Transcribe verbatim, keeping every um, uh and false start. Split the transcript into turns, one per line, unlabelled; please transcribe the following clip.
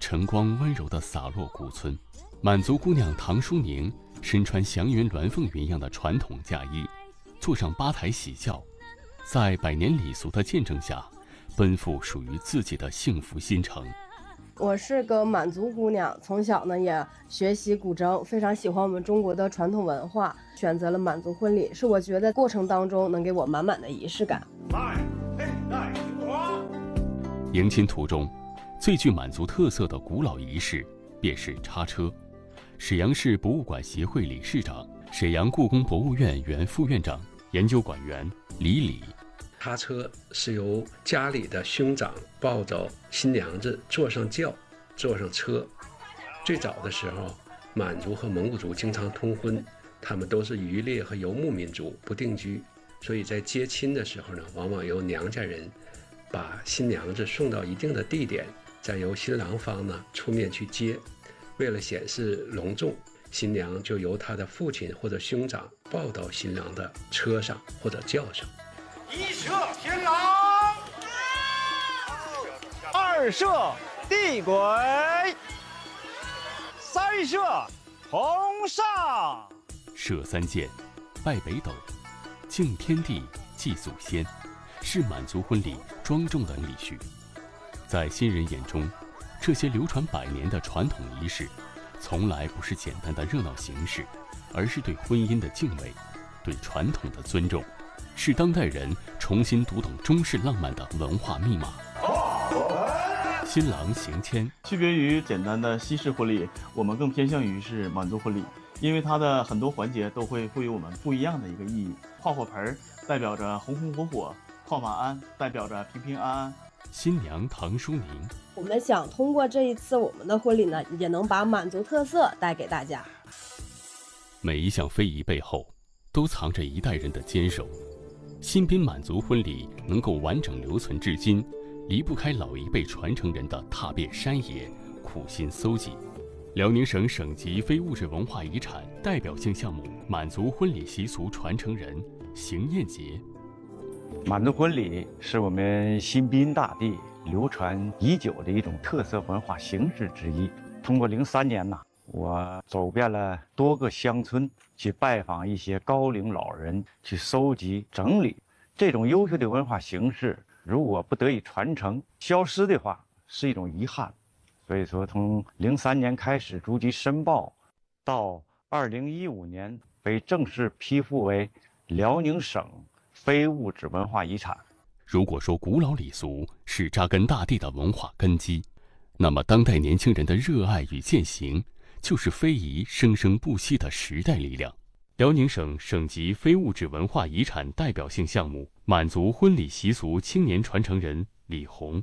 晨光温柔地洒落古村，满族姑娘唐淑宁身穿祥云鸾凤云样的传统嫁衣，坐上八抬喜轿，在百年礼俗的见证下，奔赴属于自己的幸福新城。
我是个满族姑娘，从小呢也学习古筝，非常喜欢我们中国的传统文化，选择了满族婚礼，是我觉得过程当中能给我满满的仪式感。
迎亲途中，最具满族特色的古老仪式便是插车。沈阳市博物馆协会理事长、沈阳故宫博物院原副院长、研究馆员李礼。
插车是由家里的兄长抱着新娘子坐上轿，坐上车。最早的时候，满族和蒙古族经常通婚，他们都是渔猎和游牧民族，不定居，所以在接亲的时候呢，往往由娘家人把新娘子送到一定的地点，再由新郎方呢出面去接。为了显示隆重，新娘就由她的父亲或者兄长抱到新郎的车上或者轿上。
一射天狼，二射地鬼，三射红煞。
射三箭，拜北斗，敬天地，祭祖先，是满族婚礼庄重的礼序。在新人眼中，这些流传百年的传统仪式，从来不是简单的热闹形式，而是对婚姻的敬畏，对传统的尊重，是当代人重新读懂中式浪漫的文化密码。新郎行牵，
区别于简单的西式婚礼，我们更偏向于是满族婚礼，因为它的很多环节都会赋予我们不一样的一个意义。炮火盆代表着红红火火，炮马鞍代表着平平安安。
新娘唐淑宁，
我们想通过这一次我们的婚礼呢，也能把满族特色带给大家。
每一项非遗背后，都藏着一代人的坚守。新宾满族婚礼能够完整留存至今，离不开老一辈传承人的踏遍山野、苦心搜集。辽宁省省级非物质文化遗产代表性项目满族婚礼习俗传承人邢艳杰。
满族婚礼是我们新宾大地流传已久的一种特色文化形式之一。通过零三年呢，我走遍了多个乡村，去拜访一些高龄老人，去搜集整理这种优秀的文化形式。如果不得以传承、消失的话，是一种遗憾。所以说，从零三年开始逐级申报，到二零一五年被正式批复为辽宁省非物质文化遗产。
如果说古老礼俗是扎根大地的文化根基，那么当代年轻人的热爱与践行，就是非遗生生不息的时代力量。辽宁省省级非物质文化遗产代表性项目满族婚礼习俗青年传承人李红。